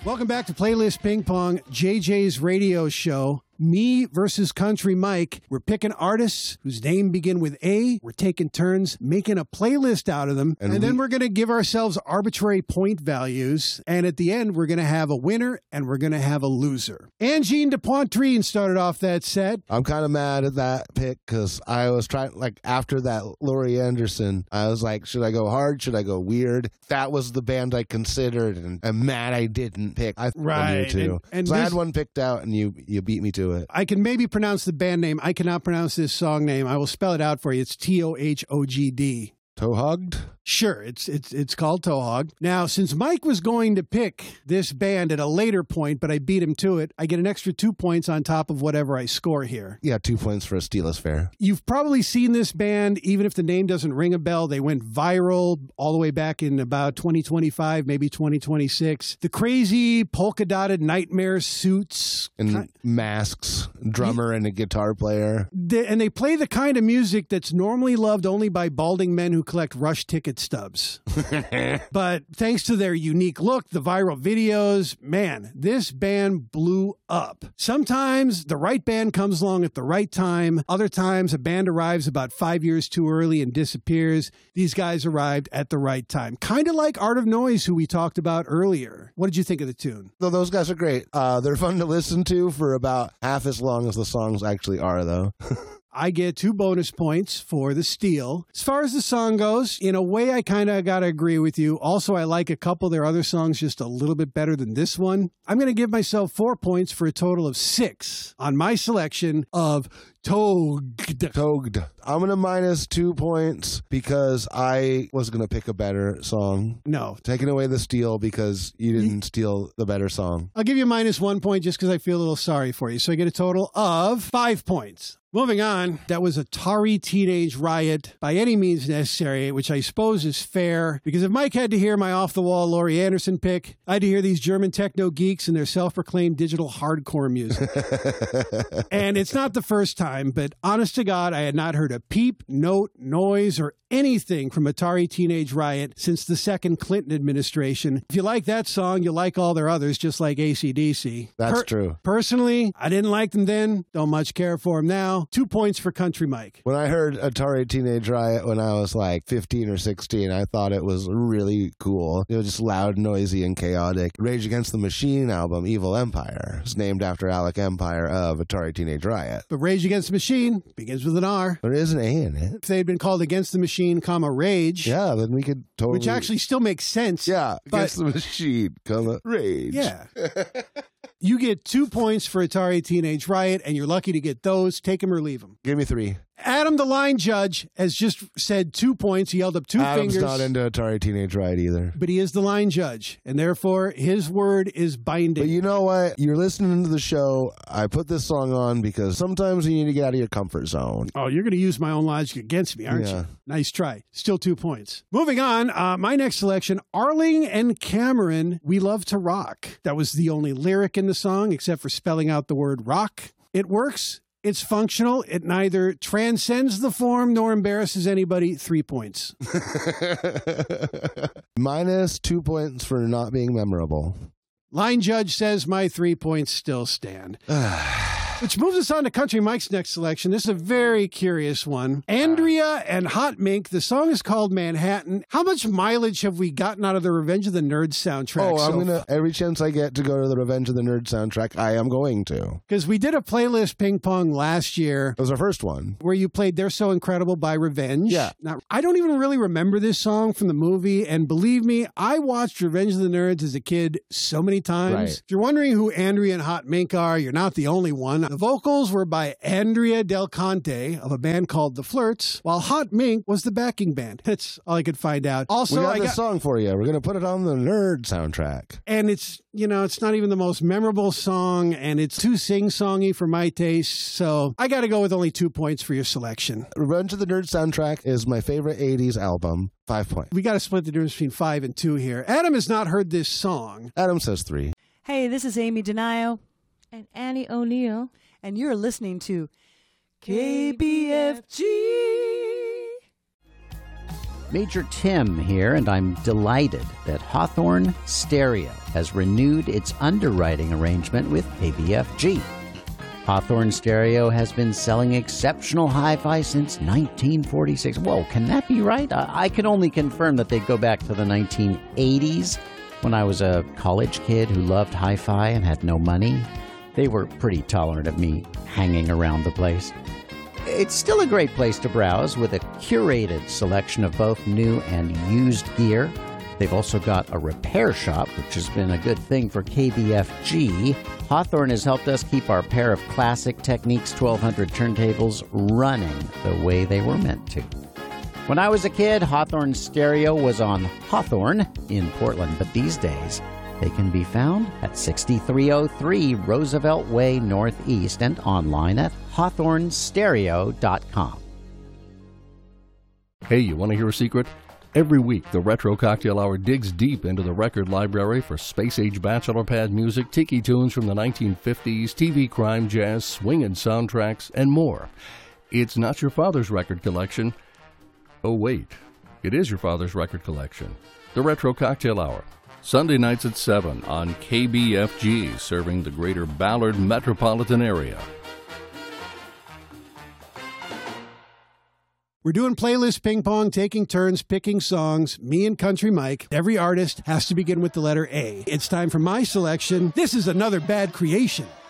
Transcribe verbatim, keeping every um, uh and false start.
Welcome back to Playlist Ping Pong, J J's radio show. Me versus Country Mike. We're picking artists whose name begin with A. We're taking turns making a playlist out of them. And, and we- then we're going to give ourselves arbitrary point values. And at the end, we're going to have a winner and we're going to have a loser. Angine de Poitrine started off that set. I'm kind of mad at that pick because I was trying, like, after that Laurie Anderson, I was like, should I go hard? Should I go weird? That was the band I considered, and I'm mad I didn't pick. I right. Too. And, and so this- I had one picked out, and you, you beat me to it. I can maybe pronounce the band name. I cannot pronounce this song name. I will spell it out for you. It's T O H O G D. Tohogged? Sure, it's it's it's called Tohog. Now, since Mike was going to pick this band at a later point, but I beat him to it, I get an extra two points on top of whatever I score here. Yeah, two points for a Steelers fair. You've probably seen this band, even if the name doesn't ring a bell. They went viral all the way back in about twenty twenty-five, maybe twenty twenty-six. The crazy polka-dotted nightmare suits. And kind- masks, drummer and a guitar player. They, and they play the kind of music that's normally loved only by balding men who collect Rush ticket stubs. But thanks to their unique look, the viral videos, man, this band blew up. Sometimes the right band comes along at the right time. Other times a band arrives about five years too early and disappears. These guys arrived at the right time. Kind of like Art of Noise, who we talked about earlier. What did you think of the tune? Though those guys are great. Uh, they're fun to listen to for about half as long as the songs actually are, though. I get two bonus points for the steal. As far as the song goes, in a way, I kind of got to agree with you. Also, I like a couple of their other songs just a little bit better than this one. I'm going to give myself four points for a total of six on my selection of Togged. Togged. I'm going to minus two points because I was going to pick a better song. No. Taking away the steal because you didn't steal the better song. I'll give you minus one point just because I feel a little sorry for you. So I get a total of five points. Moving on, that was Atari Teenage Riot by any means necessary, which I suppose is fair, because if Mike had to hear my off-the-wall Laurie Anderson pick, I had to hear these German techno geeks and their self-proclaimed digital hardcore music. And it's not the first time, but honest to God, I had not heard a peep, note, noise, or anything from Atari Teenage Riot since the second Clinton administration. If you like that song, you like all their others, just like A C D C. That's per- true. Personally, I didn't like them then, don't much care for them now. Two points for Country Mike. When I heard Atari Teenage Riot when I was like fifteen or sixteen, I thought it was really cool. It was just loud, noisy, and chaotic. Rage Against the Machine album, Evil Empire, is named after Alec Empire of Atari Teenage Riot. But Rage Against the Machine begins with an R. There is an A in it. If they'd been called Against the Machine, comma, Rage. Yeah, then we could totally... Which actually still makes sense. Yeah, but, Against the Machine, comma, Rage. Yeah. You get two points for Atari Teenage Riot, and you're lucky to get those. Take them or leave them. Give me three. Adam, the line judge, has just said two points. He held up two Adam's fingers. not into Atari Teenage Riot either. But he is the line judge, and therefore his word is binding. But you know what? You're listening to the show. I put this song on because sometimes you need to get out of your comfort zone. Oh, you're going to use my own logic against me, aren't Yeah. you? Nice try. Still two points. Moving on, uh, my next selection, Arling and Cameron, We Love to Rock. That was the only lyric in the song, except for spelling out the word rock. It works. It's functional. It neither transcends the form nor embarrasses anybody. Three points. Minus two points for not being memorable. Line judge says my three points still stand. Which moves us on to Country Mike's next selection. This is a very curious one. Andrea and Hot Mink. The song is called Manhattan. How much mileage have we gotten out of the Revenge of the Nerds soundtrack? Oh, I'm so gonna every chance I get to go to the Revenge of the Nerds soundtrack, I am going to. Because we did a playlist ping pong last year. It was our first one. Where you played They're So Incredible by Revenge. Yeah. Now, I don't even really remember this song from the movie. And believe me, I watched Revenge of the Nerds as a kid so many times. Right. If you're wondering who Andrea and Hot Mink are, you're not the only one. The vocals were by Andrea Del Conte of a band called The Flirts, while Hot Mink was the backing band. That's all I could find out. Also, we got I this got, song for you. We're going to put it on the Nerd soundtrack. and it's, you know, it's not even the most memorable song, and it's too sing-songy for my taste, so I got to go with only two points for your selection. Revenge of the Nerds soundtrack is my favorite eighties album. Five points. We got to split the difference between five and two here. Adam has not heard this song. Adam says three. Hey, this is Amy Denio, And Annie O'Neill. and you're listening to K B F G. Major Tim here, and I'm delighted that Hawthorne Stereo has renewed its underwriting arrangement with K B F G. Hawthorne Stereo has been selling exceptional hi-fi since nineteen forty-six. Whoa, can that be right? I, I can only confirm that they go back to the nineteen eighties, when I was a college kid who loved hi-fi and had no money. They were pretty tolerant of me hanging around the place. It's still a great place to browse with a curated selection of both new and used gear. They've also got a repair shop, which has been a good thing for K B F G. Hawthorne has helped us keep our pair of classic Technics twelve hundred turntables running the way they were meant to. When I was a kid, Hawthorne Stereo was on Hawthorne in Portland, but these days they can be found at sixty-three oh three Roosevelt Way Northeast and online at hawthorne stereo dot com. Hey, you want to hear a secret? Every week, the Retro Cocktail Hour digs deep into the record library for space-age bachelor pad music, tiki tunes from the nineteen fifties, T V crime, jazz, swing and soundtracks, and more. It's not your father's record collection. Oh, wait. It is your father's record collection. The Retro Cocktail Hour. Sunday nights at seven on K B F G, serving the greater Ballard metropolitan area. We're doing playlist ping pong, taking turns picking songs, me and Country Mike. Every artist has to begin with the letter A. It's time for my selection. This is another bad creation.